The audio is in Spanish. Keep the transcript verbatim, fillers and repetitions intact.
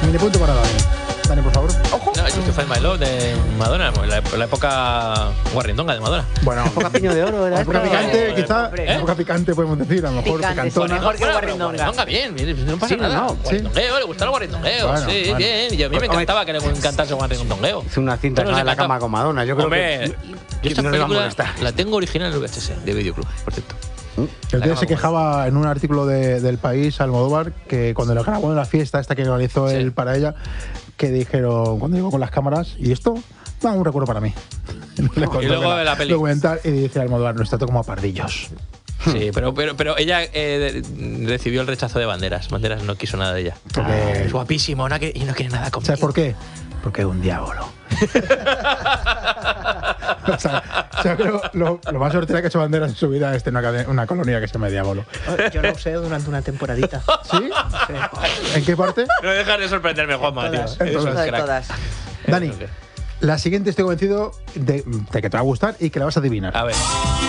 Mini punto para Dani. Dani, por favor. Ojo. No, Justify My Love de Madonna, la, la época guarrindonga de Madonna. Bueno, La época piño de oro era la época esta. picante, Eh, quizá. ¿eh? La época picante podemos decir, a lo mejor Picante, picantona. sí, mejor que Bueno, pero guarrindonga. guarrindonga bien, bien, no pasa Sí, nada. no, sí. Guarrindongueo, le gusta el guarrindongueo, Bueno, sí, bueno. bien. Y a mí me Hombre, encantaba que le encantase el guarrindongueo. Hizo una cinta Todos nos en la encantaba. cama con Madonna. Yo creo Hombre, que, yo que esta no le va a película molestar. la tengo original en el V H S de Videoclub, por cierto. El La tío se cama quejaba en un artículo de, del País, Almodóvar, que cuando lo grabó en la fiesta esta que organizó Sí. él para ella, que dijeron, cuando llegó con las cámaras, ¿y esto? No, un recuerdo para mí. Le contó Y luego que de la peli. documental, y dice Almodóvar, nos trató como a pardillos. Sí, pero, pero, pero ella eh, de- recibió el rechazo de Banderas. Banderas no quiso nada de ella. Porque- Es guapísimo no, que- y no quiere nada conmigo. ¿Sabes por qué? Porque es un diablo. o sea, o sea, creo lo, lo más sortera que ha hecho Banderas en su vida es tener una, cadena- una colonia que se llama Diablo. Yo lo usé durante una temporadita. ¿Sí? ¿En qué parte? No dejas de sorprenderme, Juanma, tío. Todas. Eres un Todas, De crack. todas. Dani, la siguiente estoy convencido de, de que te va a gustar y que la vas a adivinar. A ver.